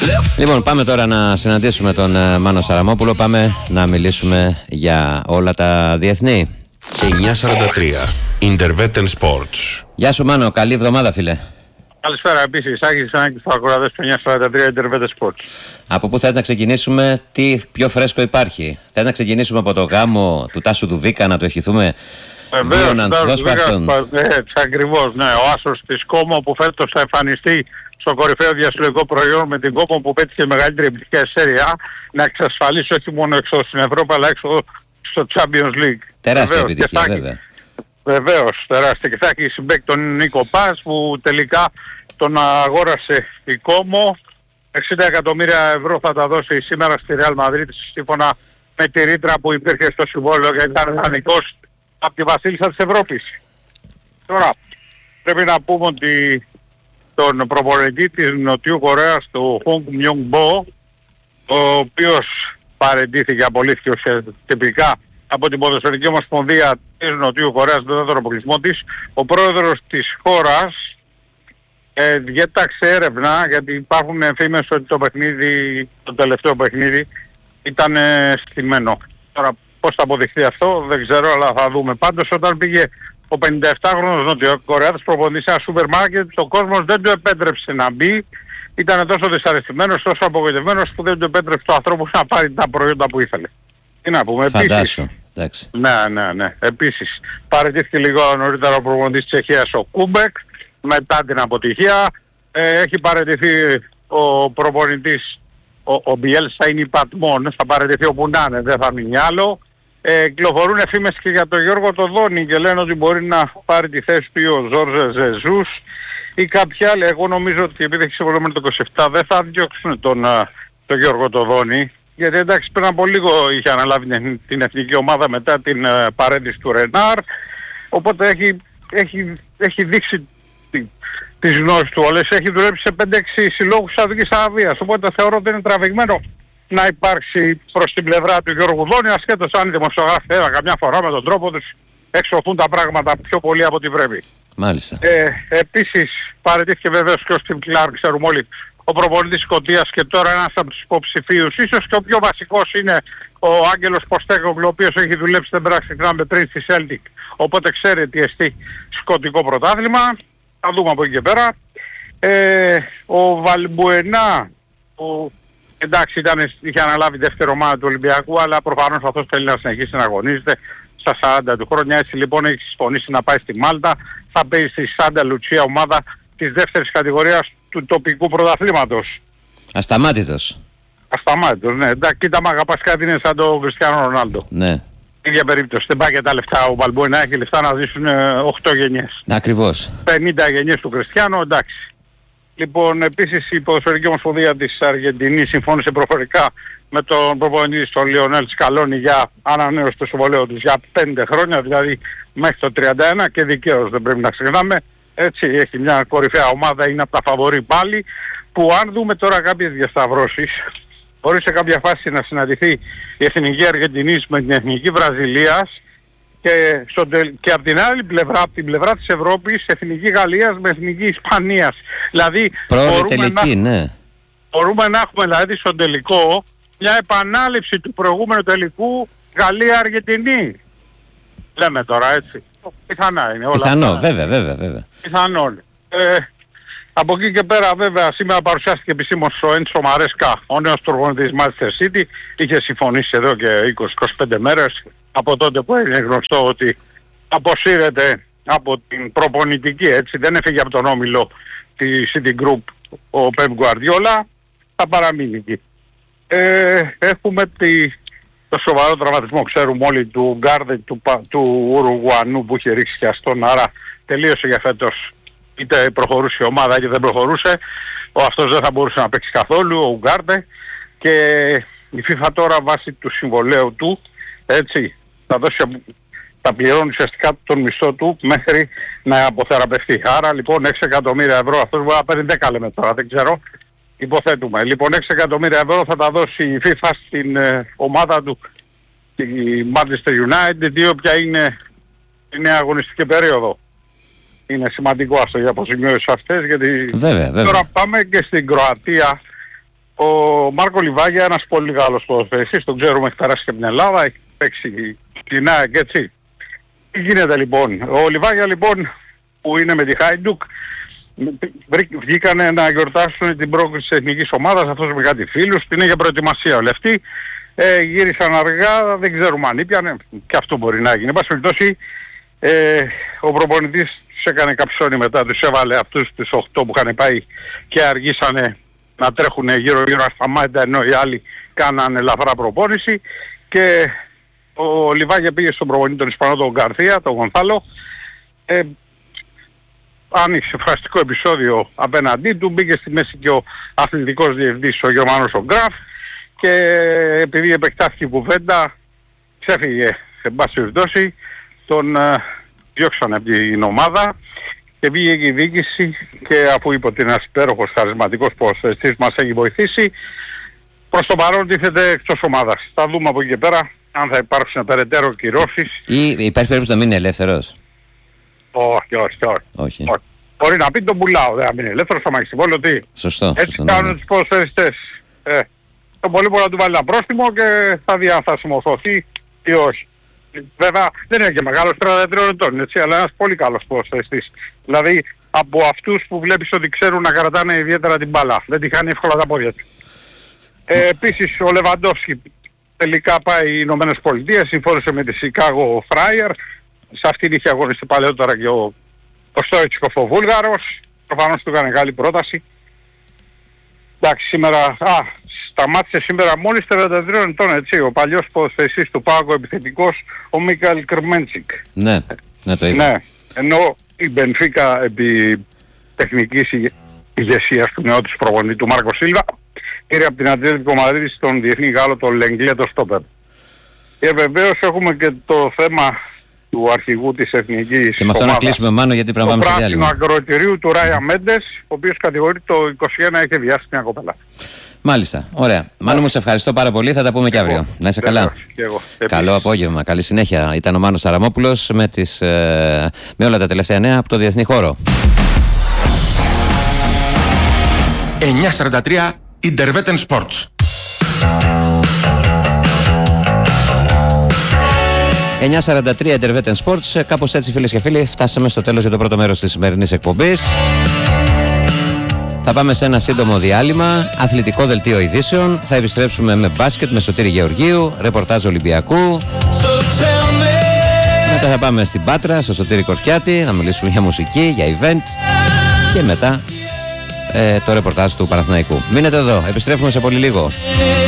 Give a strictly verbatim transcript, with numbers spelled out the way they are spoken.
Λοιπόν, πάμε τώρα να συναντήσουμε τον uh, Μάνο Σαραμόπουλο. Πάμε να μιλήσουμε για όλα τα διεθνή. εννιά σαράντα τρία Intervetten Sports. Γεια σου Μάνο, καλή εβδομάδα φίλε. Καλησπέρα επίσης, Άκης Ανάκης του ακροατές του εννιά σαράντα τρία Intervetten Sports. Από πού θες να ξεκινήσουμε, τι πιο φρέσκο υπάρχει? Θες να ξεκινήσουμε από το γάμο του Τάσου Δουβίκα, να το ευχηθούμε Βεβαίως, δύο ανθρόσπαστων? Έτσι ακριβώς, ναι, ο άσος της Κόμο που φέτος θα εμφανιστεί στο κορυφαίο διασυλλογικό προϊόν με την Κόμο που πέτυχε μεγαλύτερη επιτυχία σε Serie A, να εξασφαλίσει όχι μόνο έξω στην Ευρώπη αλλά έξω στο Champions League. Τεράστια Βεβαίως, επιτυχία θα... βέβαια. Βεβαίως, τεράστια, και θα έχει συμπέκτη τον Νίκο Πας που τελικά τον αγόρασε η Κόμο. εξήντα εκατομμύρια ευρώ θα τα δώσει σήμερα στη Real Madrid σύμφωνα με τη ρήτρα που υπήρχε στο συμβόλαιο γιατί ήταν δανεικός από τη βασίλισσα της Ευρώπης. Τώρα πρέπει να πούμε ότι τον προπονητή της Νοτιού Κορέας, τον Hong Myung-bo, ο οποίος παραιτήθηκε, απολύθηκε τυπικά από την Ποδοσφαιρική Ομοσπονδία της Νοτιού Κορέας με τον αποκλεισμό της, ο πρόεδρος της χώρας ε, διέταξε έρευνα γιατί υπάρχουν φήμες ότι το παιχνίδι, το τελευταίο παιχνίδι ήταν ε, στημένο. Τώρα πώς θα αποδειχθεί αυτό δεν ξέρω, αλλά θα δούμε. Πάντως όταν πήγε ο πενηνταεπτάχρονος Νοτιοκορεάτης προπονητής σε ένα σούπερ μάρκετ, ο κόσμος δεν του επέτρεψε να μπει. Ήταν τόσο δυσαρεστημένος, τόσο απογοητευμένος που δεν του επέτρεψε το ανθρώπου να πάρει τα προϊόντα που ήθελε. Τι να πούμε, Φαντάσου, εντάξει. Ναι, ναι, ναι. Επίσης, παραιτήθηκε λίγο νωρίτερα ο προπονητής της Τσεχίας, ο Κούμπεκ, μετά την αποτυχία. Ε, έχει παραιτηθεί ο προπονητής, ο, ο Μπιέλσα είναι υπατμόν, θα παραιτηθεί όπου να είναι, δεν θα μείνει άλλο. Ε, κυκλοφορούν φήμες και για τον Γιώργο Τοδόνη και λένε ότι μπορεί να πάρει τη θέση του ο Ζόρζε Ζεζούς ή κάποια άλλη. Εγώ νομίζω ότι επειδή έχει συμβολό με το είκοσι επτά δεν θα διώξουν τον, τον Γιώργο Τοδόνη. Γιατί εντάξει πριν από λίγο είχε αναλάβει την, την εθνική ομάδα μετά την uh, παρέντηση του Ρενάρ. Οπότε έχει, έχει, έχει δείξει τη, τις γνώσεις του όλες. Έχει δουλέψει σε πέντε έξι συλλόγους της Σαουδικής Αραβίας. Οπότε θεωρώ ότι είναι τραβηγμένο να υπάρξει προς την πλευρά του Γιώργου Δόνη, ασχέτως αν οι δημοσιογράφοι έλα καμιά φορά με τον τρόπο τους εξωθούν τα πράγματα πιο πολύ από ό,τι πρέπει. Μάλιστα. Ε, επίσης παραιτήθηκε βεβαίως και ο Στιβ Κλάρκ, ξέρουμε όλοι, ο προπονητής Σκωτίας και τώρα ένας από τους υποψηφίους. Ίσως και ο πιο βασικός είναι ο Άγγελος Ποστέκογλου, ο οποίος έχει δουλέψει δεν πέρα ξεχνάμε πριν στη Celtic. Οπότε ξέρει τι εστί σκοτικό πρωτάθλημα. Θα δούμε από εκεί και πέρα. Ε, ο Βαλμπουενά, ο εντάξει ήταν, είχε αναλάβει δεύτερη ομάδα του Ολυμπιακού, αλλά προφανώς αυτός θέλει να συνεχίσει να αγωνίζεται στα σαράντα του χρόνια. Έτσι λοιπόν έχει συμφωνήσει να πάει στη Μάλτα, θα παίζει στη Σάντα Λουτσία, ομάδα της δεύτερης κατηγορίας του τοπικού πρωταθλήματος. Ασταμάτητος. Ασταμάτητος, ναι. Εντάξει, κοίτα μ' αγαπάς κάτι είναι σαν τον Κριστιάνο Ρονάλντο. Ναι. Ίδια περίπτωση. Δεν πάει και τα λεφτά. Ο Μπαλμπόι να έχει λεφτά να ζήσουν οκτώ γενιές. Ακριβώς. πενήντα γενιές του Κριστιάνο, εντάξει. Λοιπόν, επίσης η Ποδοσφαιρική Ομοσπονδία της Αργεντινής συμφώνησε προφορικά με τον προπονητή στον Λιονέλ Σκαλόνι για ανανέωση του συμβολέου τους για πέντε χρόνια, δηλαδή μέχρι το τριάντα ένα, και δικαίως δεν πρέπει να ξεχνάμε. Έτσι έχει μια κορυφαία ομάδα, είναι από τα φαβορί πάλι, που αν δούμε τώρα κάποιες διασταυρώσεις, μπορεί σε κάποια φάση να συναντηθεί η Εθνική Αργεντινής με την Εθνική Βραζιλίας και, στο, και από την άλλη πλευρά, από την πλευρά της Ευρώπης, Εθνική Γαλλίας με Εθνική Ισπανίας. Δηλαδή μπορούμε, τελική, να, ναι. μπορούμε να έχουμε δηλαδή στον τελικό μια επανάληψη του προηγούμενου τελικού Γαλλία-Αργεντινή. Λέμε τώρα έτσι. Πιθανά είναι όλα. Πιθανό, αυτά. βέβαια, βέβαια, βέβαια. Πιθανό. Ε, από εκεί και πέρα βέβαια σήμερα παρουσιάστηκε επισήμως ο Έντσο Μαρέσκα, ο νέος προπονητής Manchester City. Είχε συμφωνήσει εδώ και είκοσι με είκοσι πέντε μέρες από τότε που είναι γνωστό ότι αποσύρεται από την προπονητική, έτσι, δεν έφυγε από τον όμιλο τη City Group ο Pep Guardiola, θα παραμείνει εκεί. Ε, έχουμε τη, το σοβαρό τραυματισμό, ξέρουμε όλοι, του Γκάρντε του, του Ουρουγουανού που είχε ρίξει και αστόν, άρα τελείωσε για φέτος. Είτε προχωρούσε η ομάδα είτε δεν προχωρούσε, ο αυτός δεν θα μπορούσε να παίξει καθόλου, ο Γκάρντε, και η FIFA τώρα βάσει του συμβολέου του, έτσι, θα δώσει, θα πληρώνει ουσιαστικά τον μισθό του μέχρι να αποθεραπευτεί. Άρα λοιπόν έξι εκατομμύρια ευρώ, αυτός μπορεί να παίρνει δέκα λέμε τώρα, δεν ξέρω, υποθέτουμε. Λοιπόν έξι εκατομμύρια ευρώ θα τα δώσει η FIFA στην ε, ομάδα του, τη Manchester United, η οποία είναι, είναι αγωνιστική περίοδο. Είναι σημαντικό αυτό για αποζημιώσεις αυτές, γιατί βέβαια, βέβαια. Τώρα πάμε και στην Κροατία, Ο Μάρκο Λιβάγια, ένας πολύ καλός ποδοσφαιριστής, τον ξέρουμε, έχει περάσει και από την Ελλάδα, έχει παίξει την ΑΕΚ, έτσι. Τι γίνεται λοιπόν? Ο Λιβάγια λοιπόν, που είναι με τη Χάιντουκ, βγήκανε να γιορτάσουν την πρόκριση της εθνικής ομάδας, αυτός με κάτι φίλους, την είχε προετοιμασία ο Λευτή. Ε, γύρισαν αργά, δεν ξέρουμε αν ήπιανε, και αυτό μπορεί να γίνει. Εν πάση περιπτώσει, ε, ο προπονητής τους έκανε καψόνι μετά, τους έβαλε αυτούς τους οκτώ που είχαν πάει και αργήσανε να τρέχουν γύρω γύρω στα μάτια, ενώ οι άλλοι κάνανε ελαφρά προπόνηση, και ο Λιβάγια πήγε στον προπονητή τον Ισπανό, τον Γκαρθία, τον Γονθάλο, ε, άνοιξε φαστικό επεισόδιο απέναντί του, μπήκε στη μέση και ο αθλητικός διευθυντής ο Γερμανός ο Γκραφ, και επειδή επεκτάθηκε η κουβέντα ξέφυγε, εν πάση περιπτώσει, τον ε, διώξανε από την ομάδα και πήγε και η διοίκηση, και αφού είπε ότι είναι ένας υπέροχος χαρισματικός ποδοσφαιριστής μας έχει βοηθήσει, προς το παρόν τίθεται εκτός ομάδας. Θα δούμε από εκεί και πέρα αν θα υπάρξουν περαιτέρω κυρώσεις. Ή υπάρχει περίπτωση να μην είναι ελεύθερος? Όχι, όχι, όχι. Όχι. όχι. Μπορεί να πει τον πουλάω, δεν θα μείνει ελεύθερος, θα μάξει συμβόλαιο, τι. Σωστό. Έτσι σωστό, κάνουν ναι. τους ποδοσφαιριστές. Ε, το πολύ μπορεί να του βάλει ένα πρόστιμο και θα δει αν θα συμμορφωθεί ή όχι. Βέβαια δεν είναι και μεγάλος, τριάντα τρία ετών, έτσι, αλλά ένας πολύ καλός ποδοσφαιριστής. Δηλαδή από αυτούς που βλέπεις ότι ξέρουν να κρατάνε ιδιαίτερα την μπάλα. Δεν τη χάνει εύκολα τα πόδια του. Ε, επίσης ο Λεβαντόφσκι τελικά πάει οι Ηνωμένες Πολιτείες, συμφώνησε με τη Σικάγο Φράιερ. Σε αυτήν είχε αγωνιστεί παλαιότερα και ο, ο Στόιτσικοφ ο Βούλγαρος. Προφανώς του έκανε καλή πρόταση. Εντάξει, σήμερα, α, σταμάτησε σήμερα μόλις τριάντα τρία ετών, έτσι, ο παλιός ποδοσφαιριστής του Πάγου επιθετικός, ο Μίκαελ Κρμέντσικ. Ναι, ναι, το είδα. Ναι, ενώ η Μπενφίκα επί τεχνικής ηγε- ηγεσίας του νεού της προπονητή του Μάρκο Σίλβα πήρε από την Ατλέτικο Μαδρίτη στον διεθνή Γάλλο τον Λεγκλέ το στόπερ. Και βεβαίως έχουμε και το θέμα του αρχηγού της εθνικής Και με αυτό να ομάδας, κλείσουμε, Μάνο, γιατί πρέπει να το πάμε στο πράσινο διάλειμμα. αγροτηρίου του Ράια Μέντες, ο οποίος κατηγορεί το είκοσι ένα είχε βιάσει μια κοπέλα. Μάλιστα. Ωραία. Μάνο μου, σε ευχαριστώ πάρα πολύ. Θα τα πούμε και αύριο. Να είσαι καλά. Βεβαίως, και εγώ. Καλό Επίσης. απόγευμα. Καλή συνέχεια. Ήταν ο Μάνος Σαραμόπουλος με, τις, ε, με όλα τα τελευταία νέα από το διεθνή χώρο. εννιακόσια σαράντα τρία Intervetten Sports. εννιακόσια σαράντα τρία Intervetten Sports. Κάπως έτσι, φίλες και φίλοι, φτάσαμε στο τέλος για το πρώτο μέρος της σημερινής εκπομπής. Θα πάμε σε ένα σύντομο διάλειμμα, αθλητικό δελτίο ειδήσεων. Θα επιστρέψουμε με μπάσκετ, με Σωτήρη Γεωργίου, ρεπορτάζ Ολυμπιακού. Μετά θα πάμε στην Πάτρα, στο Σωτήρη Κορφιάτη, να μιλήσουμε για μουσική, για event. Και μετά ε, το ρεπορτάζ του Παναθηναϊκού. Μείνετε εδώ, επιστρέφουμε σε πολύ λίγο.